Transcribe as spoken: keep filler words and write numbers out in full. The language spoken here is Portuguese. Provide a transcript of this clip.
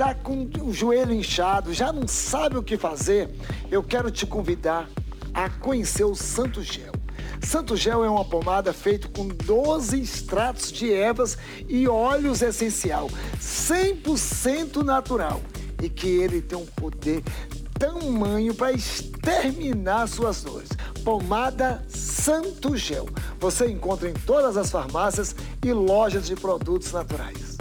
está com o joelho inchado, já não sabe o que fazer, eu quero te convidar a conhecer o Santo Gel. Santo Gel é uma pomada feita com doze extratos de ervas e óleos essencial, cem por cento natural, e que ele tem um poder tamanho para exterminar suas dores. Pomada Santo Gel. Você encontra em todas as farmácias e lojas de produtos naturais.